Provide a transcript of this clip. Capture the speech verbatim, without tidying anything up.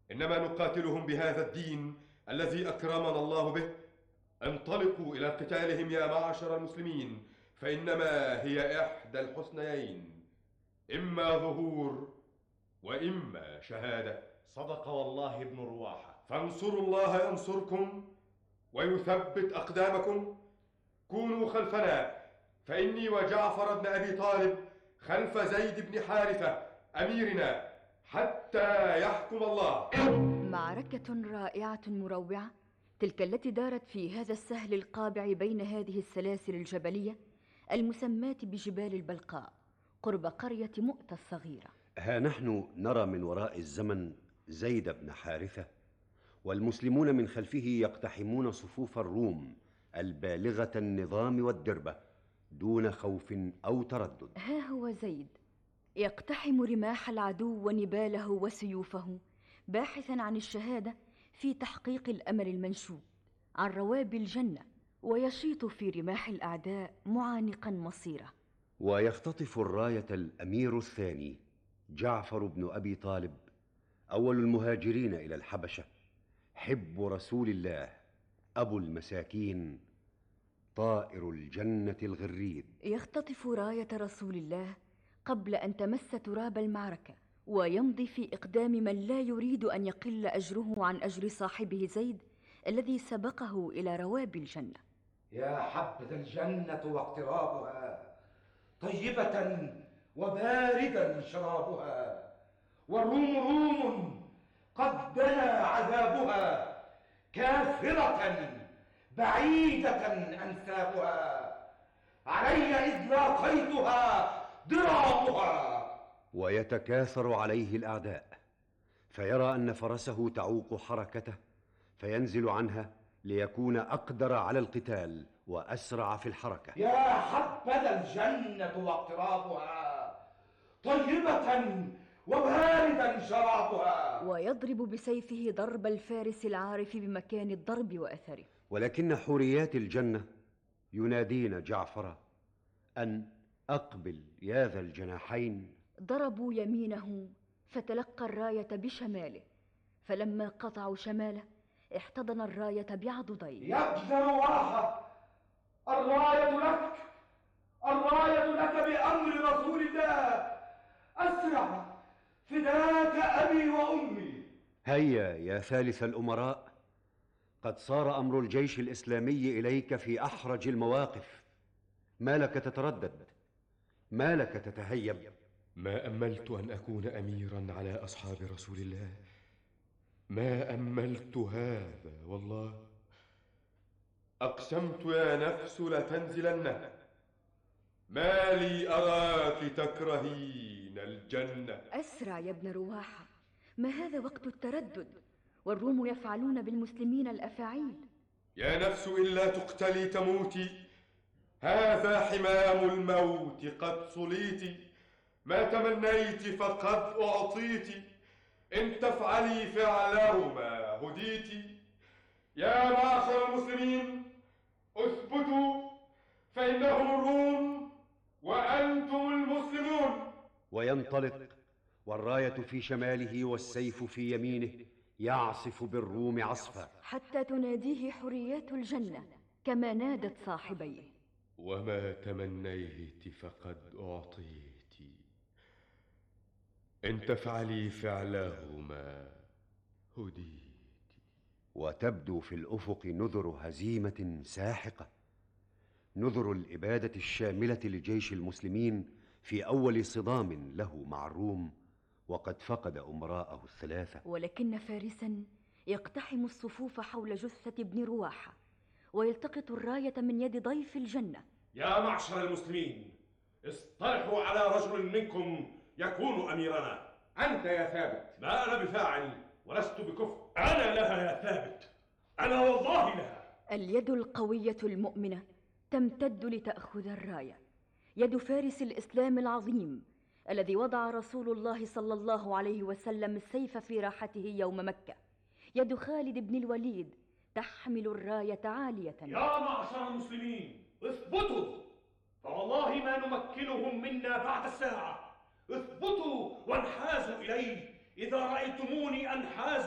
إنما نقاتلهم بهذا الدين الذي أكرمنا الله به. انطلقوا إلى قتالهم يا معشر المسلمين، فإنما هي إحدى الحسنيين، إما ظهور وإما شهادة. صدق والله ابن رواحة. فانصروا الله ينصركم ويثبت أقدامكم. كونوا خلفنا، فإني وجعفر بن أبي طالب خلف زيد بن حارثة أميرنا حتى يحكم الله. معركة رائعة مروعة تلك التي دارت في هذا السهل القابع بين هذه السلاسل الجبلية المسماة بجبال البلقاء قرب قرية مؤتة الصغيرة. ها نحن نرى من وراء الزمن زيد بن حارثة والمسلمون من خلفه يقتحمون صفوف الروم البالغة النظام والدربة دون خوف أو تردد. ها هو زيد يقتحم رماح العدو ونباله وسيوفه باحثا عن الشهادة في تحقيق الأمل المنشود عن روابي الجنة، ويشيط في رماح الأعداء معانقا مصيره. ويختطف الراية الأمير الثاني جعفر بن أبي طالب أول المهاجرين إلى الحبشة، حب رسول الله أبو المساكين طائر الجنة الغريد. يختطف راية رسول الله قبل أن تمس تراب المعركة، ويمضي في إقدام من لا يريد أن يقل أجره عن أجر صاحبه زيد الذي سبقه إلى روابي الجنة. يا حبذا الجنة واقترابها، طيبة وباردا شرابها، والروم روم قد دنا عذابها، كافرة بعيدة أنسابها، علي إذ لاقيتها ضرابها. ويتكاثر عليه الأعداء، فيرى أن فرسه تعوق حركته فينزل عنها ليكون أقدر على القتال وأسرع في الحركة. يا حبذا الجنة واقترابها، طيبة وباردا شرابها. ويضرب بسيفه ضرب الفارس العارف بمكان الضرب وأثره. ولكن حوريات الجنة ينادين جعفر أن أقبل يا ذا الجناحين. ضربوا يمينه فتلقى الراية بشماله، فلما قطعوا شماله احتضن الراية بعضديه. يا ابن رواحة، الراية لك، الراية لك بأمر رسول الله، أسرع فداك أبي وأمي. هيا يا ثالث الأمراء، قد صار أمر الجيش الإسلامي إليك في أحرج المواقف. ما لك تتردد؟ ما لك تتهيب؟ ما أملت أن أكون أميرا على أصحاب رسول الله، ما أملت هذا والله. أقسمت يا نفس لتنزلن، ما لي أراك تكرهين الجنة. أسرع يا ابن رواحة، ما هذا وقت التردد، والروم يفعلون بالمسلمين الأفاعيل. يا نفس إلا تقتلي تموتي، هذا حمام الموت قد صليت، ما تمنيت فقد أعطيت، إن تفعلي فعله ما هديت. يا معشر المسلمين اثبتوا، فإنهم الروم وأنتم المسلمون. وينطلق والراية في شماله والسيف في يمينه يعصف بالروم عصفا، حتى تناديه حريات الجنة كما نادت صاحبيه. وما تمنيت فقد أعطيت، إن تفعلي فعله ما هديت. وتبدو في الأفق نذر هزيمة ساحقة، نذر الإبادة الشاملة لجيش المسلمين في أول صدام له مع الروم، وقد فقد أمراءه الثلاثة. ولكن فارسا يقتحم الصفوف حول جثة ابن رواحة ويلتقط الراية من يد ضيف الجنة. يا معشر المسلمين، اصطلحوا على رجل منكم يكون أميرنا. أنت يا ثابت. ما أنا بفاعل ولست بكفء. أنا لها يا ثابت، أنا والله لها. اليد القوية المؤمنة تمتد لتأخذ الراية، يد فارس الإسلام العظيم الذي وضع رسول الله صلى الله عليه وسلم السيف في راحته يوم مكة، يد خالد بن الوليد تحمل الراية عالية. يا معشر المسلمين اثبتوا، فوالله ما نمكنهم منا بعد الساعة. اثبتوا وانحازوا إليه، إذا رأيتموني أنحاز